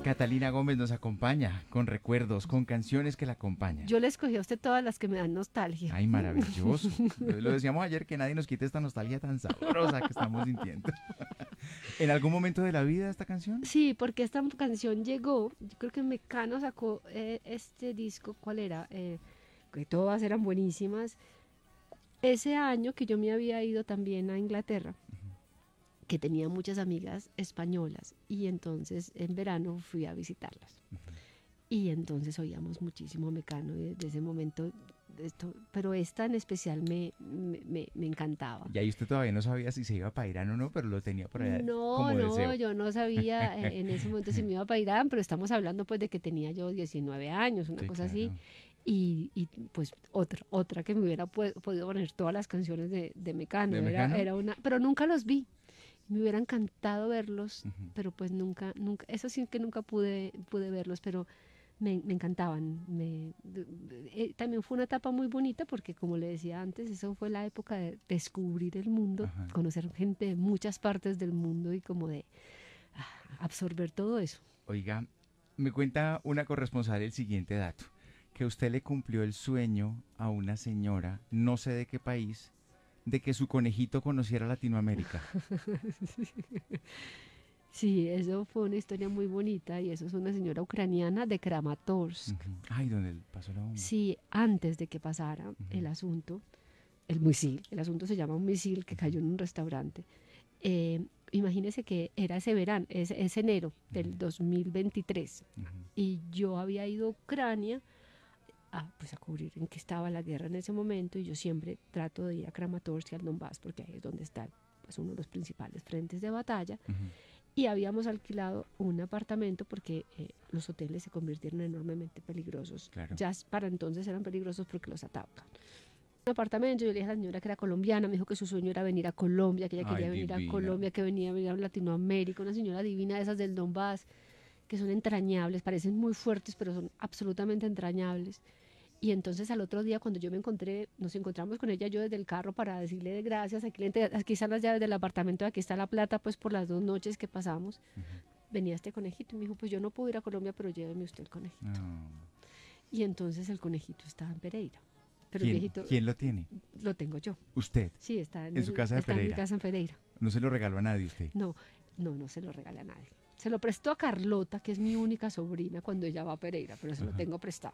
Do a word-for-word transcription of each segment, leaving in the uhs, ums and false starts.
Catalina Gómez nos acompaña con recuerdos, con canciones que la acompañan. Yo le escogí a usted todas las que me dan nostalgia. Ay, maravilloso. Lo decíamos ayer, que nadie nos quite esta nostalgia tan sabrosa que estamos sintiendo. ¿En algún momento de la vida esta canción? Sí, porque esta canción llegó, yo creo que Mecano sacó eh, este disco, ¿cuál era? Eh, que todas eran buenísimas. Ese año que yo me había ido también a Inglaterra, que tenía muchas amigas españolas, y entonces en verano fui a visitarlas. Uh-huh. Y entonces oíamos muchísimo Mecano desde ese momento, esto, pero esta en especial me, me, me, me encantaba. Y ahí usted todavía no sabía si se iba para Irán o no, pero lo tenía por allá no, como no, deseo. yo no sabía en ese momento si me iba para Irán, pero estamos hablando pues de que tenía yo diecinueve años, una sí, cosa claro. así. Y, y pues otra otra que me hubiera pu- podido poner todas las canciones de, de Mecano, ¿De era, Mecano? era una, pero nunca los vi. Me hubiera encantado verlos, uh-huh. pero pues nunca, nunca, eso sí que nunca pude, pude verlos, pero me, me encantaban. Me, de, de, eh, también fue una etapa muy bonita porque, como le decía antes, eso fue la época de descubrir el mundo, uh-huh. conocer gente de muchas partes del mundo y como de ah, absorber todo eso. Oiga, me cuenta una corresponsal el siguiente dato, que usted le cumplió el sueño a una señora, no sé de qué país, de que su conejito conociera Latinoamérica. Sí, eso fue una historia muy bonita y eso es una señora ucraniana de Kramatorsk. Uh-huh. Ay, ¿dónde pasó la bomba? Sí, antes de que pasara uh-huh. el asunto, el misil, el asunto se llama un misil que cayó en un restaurante. Eh, imagínese que era ese verano, ese, ese enero del dos mil veintitrés uh-huh. y yo había ido a Ucrania a, pues a cubrir en qué estaba la guerra en ese momento, y yo siempre trato de ir a Kramatorsk y al Donbass porque ahí es donde está pues, uno de los principales frentes de batalla. Uh-huh. Y habíamos alquilado un apartamento porque eh, los hoteles se convirtieron enormemente peligrosos. Claro. Ya para entonces eran peligrosos porque los atacan. Un apartamento, yo le dije a la señora que era colombiana, me dijo que su sueño era venir a Colombia, que ella Ay, quería venir divina. a Colombia, que venía a venir a Latinoamérica, una señora divina de esas del Donbass, que son entrañables, parecen muy fuertes, pero son absolutamente entrañables. Y entonces al otro día, cuando yo me encontré, nos encontramos con ella, yo desde el carro para decirle de gracias, aquí, aquí están las llaves del apartamento, aquí está la plata, pues por las dos noches que pasamos, uh-huh. venía este conejito y me dijo, pues yo no puedo ir a Colombia, pero lléveme usted el conejito. No. Y entonces el conejito estaba en Pereira. Pero ¿Quién, el viejito, ¿Quién lo tiene? Lo tengo yo. ¿Usted? Sí, está en, ¿En el, su casa de está Pereira? en mi casa en Pereira. ¿No se lo regaló a nadie usted? No, no, no se lo regalé a nadie. Se lo prestó a Carlota, que es mi única sobrina, cuando ella va a Pereira, pero se uh-huh. lo tengo prestado.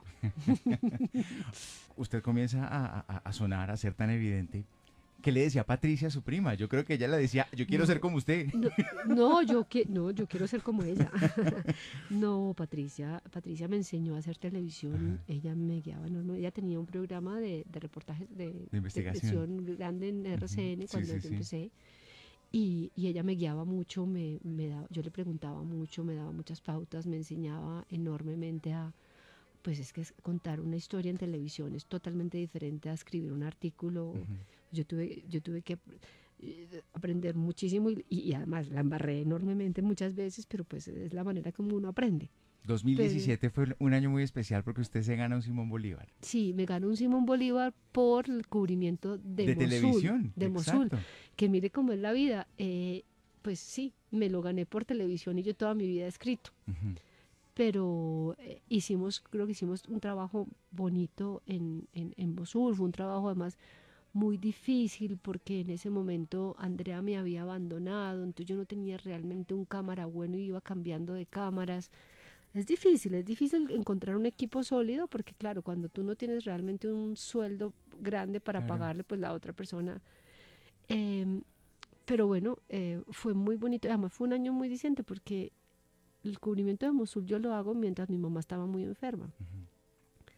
Usted comienza a, a, a sonar, a ser tan evidente. ¿Qué le decía Patricia a su prima? Yo creo que ella le decía, yo quiero no, ser como usted. No, no, yo que, no, yo quiero ser como ella. No, Patricia, Patricia me enseñó a hacer televisión. Uh-huh. Ella me guiaba, no, no, ella tenía un programa de, de reportajes de, de investigación de grande en R C N uh-huh. cuando sí, sí, yo empecé. Sí. Y, y ella me guiaba mucho, me, me daba, yo le preguntaba mucho, me daba muchas pautas, me enseñaba enormemente a, pues es que es contar una historia en televisión es totalmente diferente a escribir un artículo. Uh-huh. Yo tuve, yo tuve que eh, aprender muchísimo y, y además la embarré enormemente muchas veces, pero pues es la manera como uno aprende. dos mil diecisiete pero, fue un año muy especial porque usted se gana un Simón Bolívar. Sí, me ganó un Simón Bolívar por el cubrimiento de, de Mosul, televisión. De exacto. Mosul. Que mire cómo es la vida. Eh, pues sí, me lo gané por televisión y yo toda mi vida he escrito. Uh-huh. Pero eh, hicimos, creo que hicimos un trabajo bonito en, en, en Mosul. Fue un trabajo además muy difícil porque en ese momento Andrea me había abandonado, entonces yo no tenía realmente un cámara bueno y iba cambiando de cámaras. Es difícil, es difícil encontrar un equipo sólido porque claro, cuando tú no tienes realmente un sueldo grande para claro. pagarle, pues la otra persona... Eh, pero bueno, eh, fue muy bonito, además fue un año muy decente porque el cubrimiento de Mosul yo lo hago mientras mi mamá estaba muy enferma. Uh-huh.